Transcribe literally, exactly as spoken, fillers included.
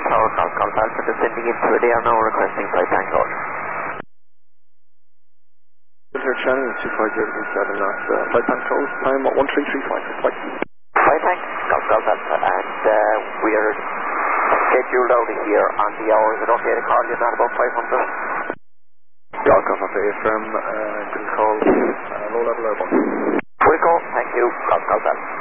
Tower, Golf Golf Alpha, descending into the air now, requesting flight Tango. Filter Shannon, two five zero seven knots, uh, flight Tango, time one three three five, flight. Flight Tango, Golf Golf Alpha, and uh, we're scheduled out of here on the hour. Is it okay to call you at about five hundred? Golf Golf Alpha, affirm, uh, can call, uh, low level airborne. We'll go, thank you, Golf Golf Alpha.